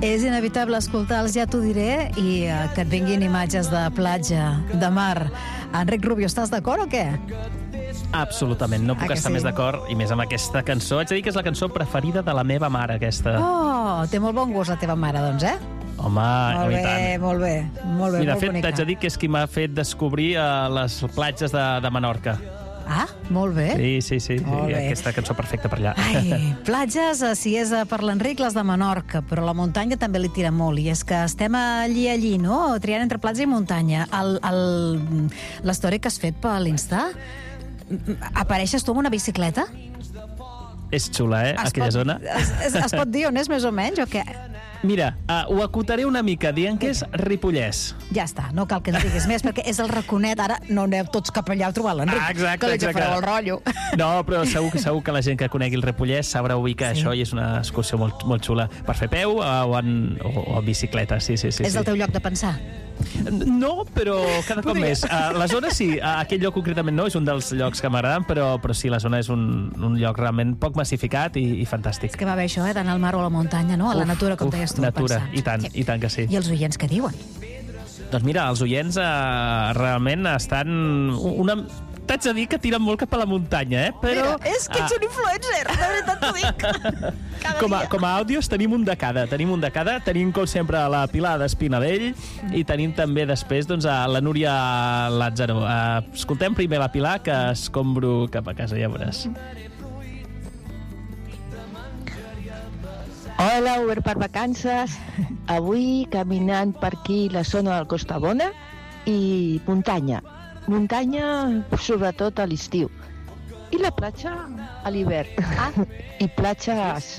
És inevitable escoltar els Ja t'ho diré i que et vinguin imatges de platja, de mar. Enric Rubio, estàs d'acord o què? Absolutament, no puc estar més d'acord, i més amb aquesta cançó. Haig de dir que és la cançó preferida de la meva mare, aquesta. Oh, té molt bon gust la teva mare, doncs, eh? Home, molt bé, i tant. Molt bé, molt bé, Mira, molt bonica. t'haig de dir que és qui m'ha fet descobrir les platges de Menorca. Ah, molt bé. Sí. Aquesta cançó perfecta per allà. Ai, platges, si és per l'Enric, les de Menorca, però la muntanya també li tira molt, i és que estem allí, no?, triant entre platja i muntanya. L'història que has fet per l'Insta, apareixes tu amb una bicicleta? És xula, aquella zona. Es pot dir on és, més o menys, o què? Mira, ho acotaré una mica dient que és Ripollès. Ja està, no cal que ens diguis més, perquè és el raconet, ara no aneu tots cap allà a trobar l'Enric, exacte, que li fareu el rotllo. No, però segur que la gent que conegui el Ripollès sabrà ubicar això, i és una excursió molt xula per fer peu o en bicicleta, sí. És el teu lloc de pensar? No, però cada cop més. La zona sí, aquell lloc concretament no, és un dels llocs que m'agraden, però sí, la zona és un lloc realment poc massificat i fantàstic. És que va bé això, d'anar al mar o a la muntanya, no? A la natura, com deies tu. Natura, i tant que sí. I els oients què diuen? Doncs mira, els oients realment estan... T'haig de dir que tiren molt cap a la muntanya, però... Mira, és que ets un influencer, de veritat t'ho dic. Com a àudios tenim un de cada. Tenim, com sempre, la Pilar d'Espinavell i tenim també després a la Núria Lázaro. Escoltem primer la Pilar, que escombro cap a casa, ja veuràs. Hola, Obert per Vacances. Avui caminant per aquí la zona del Costa Bona i muntanya, sobretot a l'estiu, i la platja a l'hivern. I platges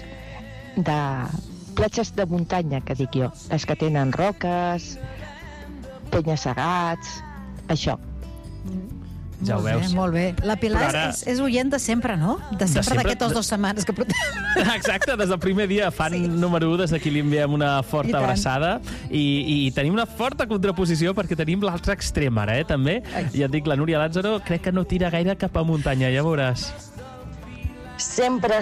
de muntanya, que dic jo, les que tenen roques, penya-segats, això. Ja ho veus. Molt bé. La Pilar ara... és oient de sempre, no? De sempre d'aquestes 2 setmanes que portem. Exacte, des del primer dia fan número 1, des d'aquí li enviem una forta abraçada i tenim una forta contraposició perquè tenim l'altre extrem ara, també. Ja et dic, la Núria Lázaro crec que no tira gaire cap a muntanya, ja veuràs. Sempre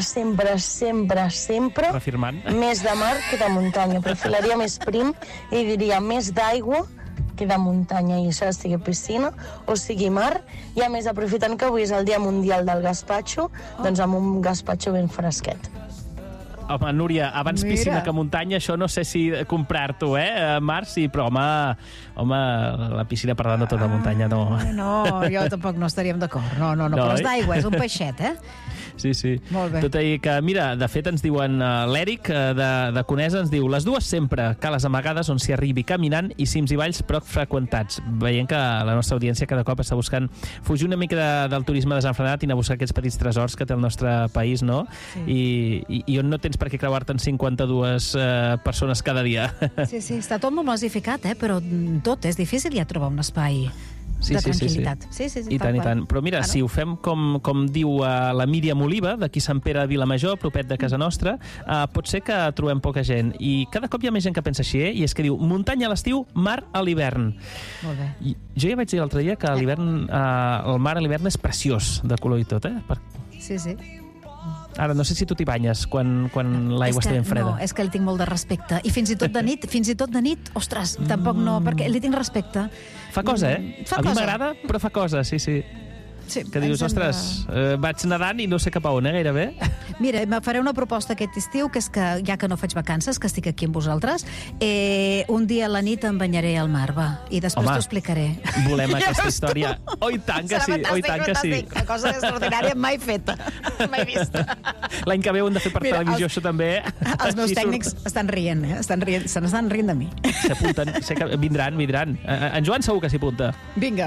Refirmant. més de mar que de muntanya. Preferiria més prim i diria més d'aigua que de muntanya, i això sigui piscina o sigui mar, i a més aprofitant que avui és el Dia Mundial del Gaspatxo, doncs amb un gaspatxo ben fresquet. Home, Núria, abans piscina que muntanya, això no sé si comprar-t'ho, Mar, sí, però home, la piscina per davant de tota muntanya, no. No, jo tampoc no estaríem d'acord. No, però és d'aigua, és un peixet, Sí. Molt bé. Tot i que, mira, de fet ens diuen, l'Èric de Conesa ens diu, les dues sempre, cales amagades on s'hi arribi caminant i cims i valls poc freqüentats. Veient que la nostra audiència cada cop està buscant fugir una mica del turisme desenfrenat i anar a buscar aquests petits tresors que té el nostre país, no? Sí. I on no tens per què creuar-te en 52 persones cada dia. Sí, està tot molt massificat, però tot és difícil ja trobar un espai de tranquil·litat. Sí. I tant. Però mira, si ho fem com diu la Míriam Oliva, d'aquí Sant Pere de Vilamajor, propet de casa nostra, pot ser que trobem poca gent. I cada cop hi ha més gent que pensa així, i és que diu muntanya a l'estiu, mar a l'hivern. Molt bé. Jo ja vaig dir l'altre dia que l'hivern, el mar a l'hivern és preciós de color i tot, Sí. Ara, no sé si tu t'hi banyes quan l'aigua està ben freda. No, és que li tinc molt de respecte. I fins i tot de nit, ostres, tampoc no, perquè li tinc respecte. Fa cosa, A mi m'agrada, però fa cosa, sí. Que dius, ostres, vaig nedant i no sé cap a on, gairebé. Mira, me faré una proposta aquest estiu, que és que, ja que no faig vacances, que estic aquí amb vosaltres, un dia a la nit em banyaré al mar, va, i després t'ho explicaré. Volem aquesta història. Oh, i tant que sí, Una cosa extraordinària mai feta, mai vista. L'any que ve ho hem de fer per televisió, això també. Els meus tècnics estan rient, se n'estan rient de mi. S'apunten, vindran. En Joan segur que s'hi apunta. Vinga.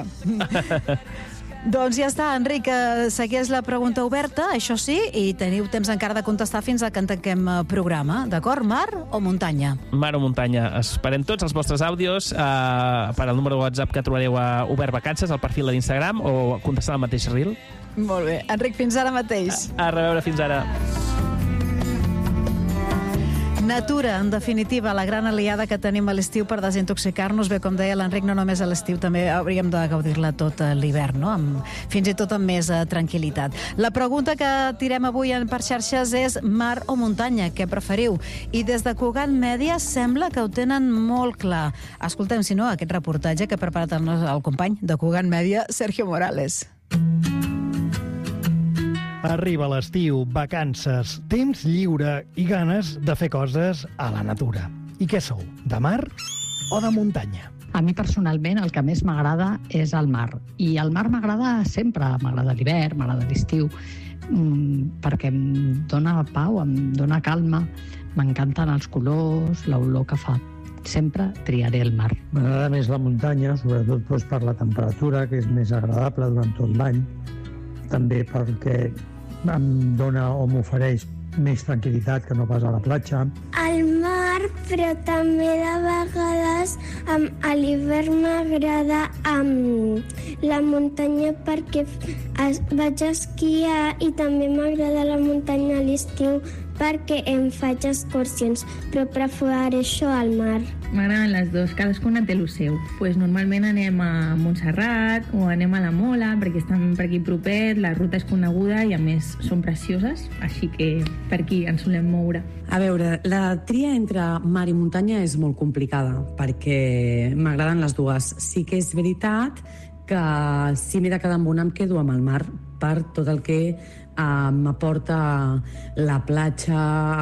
Doncs ja està, Enric, segueix la pregunta oberta, això sí, i teniu temps encara de contestar fins a que en tanquem programa, d'acord? Mar o muntanya? Mar o muntanya. Esperem tots els vostres àudios per al número de WhatsApp que trobareu a Obert Vacances, al perfil de l'Instagram, o contestar al mateix reel. Molt bé. Enric, fins ara mateix. A reveure, fins ara. Natura, en definitiva, la gran aliada que tenim a l'estiu per desintoxicar-nos. Bé, com deia l'Enric, no només a l'estiu, també hauríem de gaudir-la tot l'hivern, no? Fins i tot amb més tranquil·litat. La pregunta que tirem avui per xarxes és mar o muntanya, què preferiu? I des de Cugat Mèdia sembla que ho tenen molt clar. Escoltem, si no, aquest reportatge que ha preparat el company de Cugat Mèdia, Sergio Morales. Arriba l'estiu, vacances, temps lliure i ganes de fer coses a la natura. I què sou, de mar o de muntanya? A mi personalment el que més m'agrada és el mar. I el mar m'agrada sempre, m'agrada l'hivern, m'agrada l'estiu, perquè em dóna pau, em dóna calma, m'encanten els colors, l'olor que fa. Sempre triaré el mar. M'agrada més la muntanya, sobretot per la temperatura, que és més agradable durant tot l'any. També perquè em dona o m'ofereix més tranquil·litat que no pas a la platja. Al mar, però també de vegades a l'hivern m'agrada la muntanya perquè vaig a esquiar i també m'agrada la muntanya a l'estiu perquè em faig excursions, però prefereixo al mar. M'agraden les dues, cadascuna té el seu. Normalment anem a Montserrat o anem a la Mola, perquè estan per aquí propet, la ruta és coneguda i a més són precioses, així que per aquí ens solem moure. A veure, la tria entre mar i muntanya és molt complicada, perquè m'agraden les dues. Sí que és veritat que si m'he de quedar amb una em quedo amb el mar, per tot el que m'aporta la platja,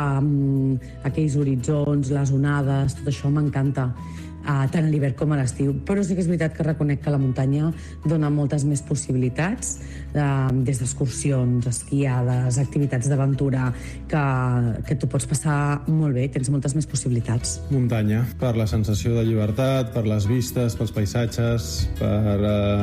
aquells horitzons, les onades, tot això m'encanta, tant a l'hivern com a l'estiu. Però sí que és veritat que reconec que la muntanya dona moltes més possibilitats, des d'excursions, esquiades, activitats d'aventura, que tu pots passar molt bé, tens moltes més possibilitats. Muntanya, per la sensació de llibertat, per les vistes, pels paisatges, per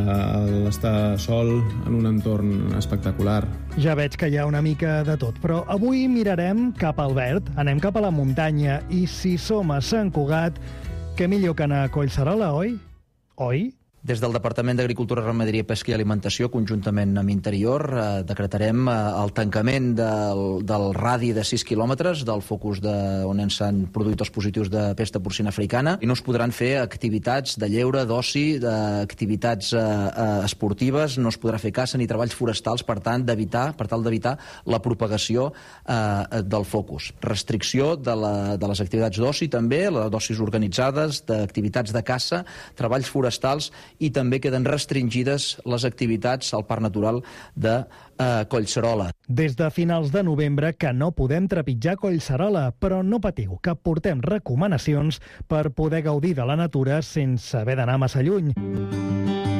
estar sol en un entorn espectacular. Ja veig que hi ha una mica de tot, però avui mirarem cap al verd, anem cap a la muntanya, i si som a Sant Cugat, què millor que anar a Collserola, oi? Oi? Des del Departament d'Agricultura, Ramaderia, Pesca i Alimentació, conjuntament amb Interior, decretarem el tancament del radi de 6 quilòmetres del focus on s'han produït els positius de pesta porcina africana, i no es podran fer activitats de lleure, d'oci, d'activitats esportives, no es podrà fer caça ni treballs forestals, per tal d'evitar la propagació del focus. Restricció de les activitats d'oci també, les docis organitzades, d'activitats de caça, treballs forestals, i també queden restringides les activitats al Parc Natural de Collserola. Des de finals de novembre que no podem trepitjar Collserola, però no patiu, que portem recomanacions per poder gaudir de la natura sense haver d'anar massa lluny.